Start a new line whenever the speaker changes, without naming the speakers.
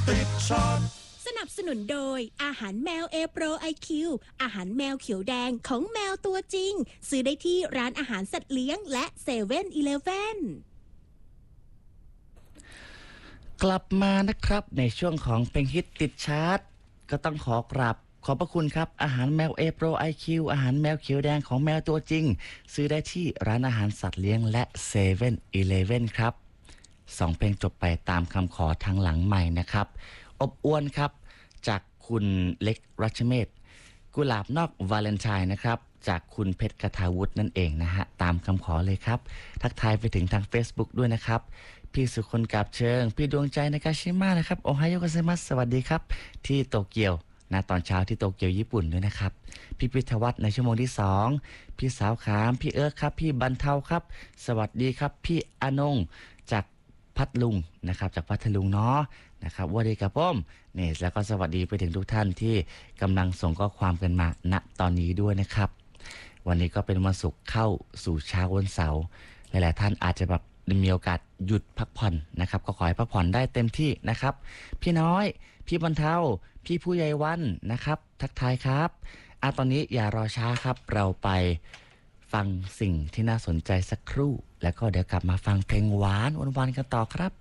ติดช็อต
สนับสนุนโดยอาหารแมว A Pro IQ อาหารแมวเขียวแดงของแมวตัวจริงซื้อได้ที่ร้านอาหารสัตว์เลี้ยงและ7-Eleven
กลับมานะครับในช่วงของเพลงฮิตติดชาร์ตก็ต้องขอกราบขอบพระคุณครับอาหารแมว A Pro IQ อาหารแมวเขียวแดงของแมวตัวจริงซื้อได้ที่ร้านอาหารสัตว์เลี้ยงและ7-Eleven ครับ2เพลงจบไปตามคำขอทางหลังใหม่นะครับอบอวนครับจากคุณเล็กรัชเมธกุหลาบนอกวาเลนไทน์นะครับจากคุณเพชรกทาวุฒินั่นเองนะฮะตามคำขอเลยครับทักทายไปถึงทาง Facebook ด้วยนะครับพี่สุคนกาบเชิงพี่ดวงใจนากาชิมะนะครับโอไฮโอกัสมัสสวัสดีครับที่โตเกียวนะตอนเช้าที่โตเกียวญี่ปุ่นด้วยนะครับพี่พิทวัฒน์ในชั่วโมงที่2พี่สาวขามพี่เอิร์กครับพี่บรรเทาครับสวัสดีครับพี่อนงจากพัทลุงนะครับจากพัทลุงเนาะนะครับวัสดีครับผมเนี่ยแล้วก็สวัสดีไปถึงทุกท่านที่กำลังส่งข้อความกันมาณตอนนี้ด้วยนะครับวันนี้ก็เป็นวันศุกร์เข้าสู่เช้าวันเสาร์หลายๆท่านอาจจะแบบมีโอกาสหยุดพักผ่อนนะครับก็ขอให้พักผ่อนได้เต็มที่นะครับพี่น้อยพี่บรรเทาพี่ผู้ใหญ่วันนะครับทักทายครับตอนนี้อย่ารอช้าครับเราไปฟังสิ่งที่น่าสนใจสักครู่แล้วก็เดี๋ยวกลับมาฟังเพลงหวานวันๆกันต่อครับ